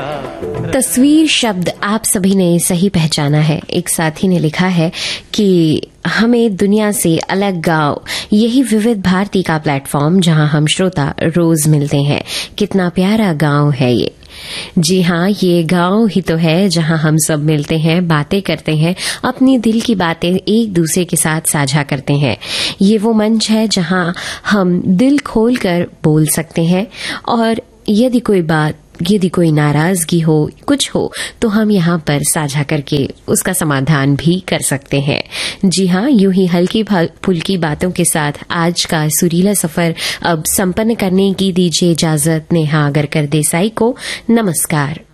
तस्वीर शब्द आप सभी ने सही पहचाना है। एक साथी ने लिखा है कि हमें दुनिया से अलग गांव, यही विविध भारती का प्लेटफॉर्म जहां हम श्रोता रोज मिलते हैं। कितना प्यारा गांव है ये। जी हाँ, ये गांव ही तो है जहां हम सब मिलते हैं, बातें करते हैं, अपनी दिल की बातें एक दूसरे के साथ साझा करते हैं। ये वो मंच है जहां हम दिल खोलकर बोल सकते हैं और यदि कोई नाराजगी हो, कुछ हो, तो हम यहाँ पर साझा करके उसका समाधान भी कर सकते हैं। जी हाँ, यूं ही हल्की फुल्की बातों के साथ आज का सुरीला सफर अब संपन्न करने की दीजिए इजाजत नेहा अगरकर देसाई को। नमस्कार।